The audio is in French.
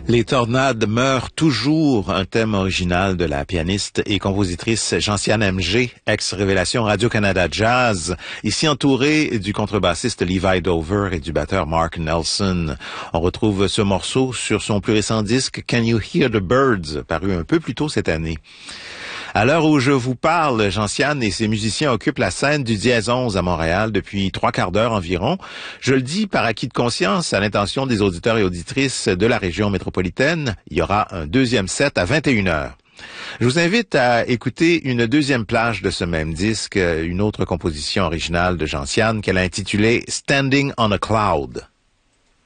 Les tornades meurent toujours, un thème original de la pianiste et compositrice Gentiane MG, ex-révélation Radio-Canada Jazz, ici entourée du contrebassiste Levi Dover et du batteur Mark Nelson. On retrouve ce morceau sur son plus récent disque Can You Hear the Birds, paru un peu plus tôt cette année. À l'heure où je vous parle, Gentiane et ses musiciens occupent la scène du Dièse 11 à Montréal depuis 3/4 d'heure environ. Je le dis par acquis de conscience à l'intention des auditeurs et auditrices de la région métropolitaine. Il y aura un deuxième set à 21h. Je vous invite à écouter une deuxième plage de ce même disque, une autre composition originale de Gentiane qu'elle a intitulée Standing on a Cloud.